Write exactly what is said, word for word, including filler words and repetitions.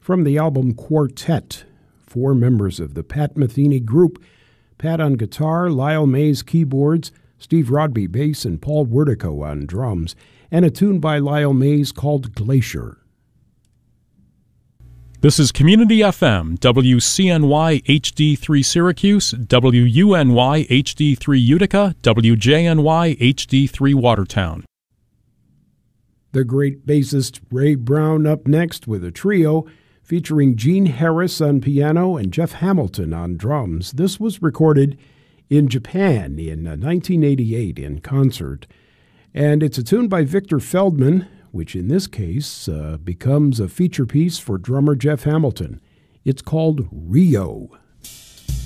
From the album Quartet, four members of the Pat Metheny Group, Pat on guitar, Lyle Mays keyboards, Steve Rodby bass, and Paul Wertico on drums, and a tune by Lyle Mays called Glacier. This is Community F M, W C N Y H D three Syracuse, W U N Y H D three Utica, W J N Y H D three Watertown. The great bassist Ray Brown up next with a trio featuring Gene Harris on piano and Jeff Hamilton on drums. This was recorded in Japan in nineteen eighty-eight in concert. And it's a tune by Victor Feldman, which in this case uh, becomes a feature piece for drummer Jeff Hamilton. It's called Rio.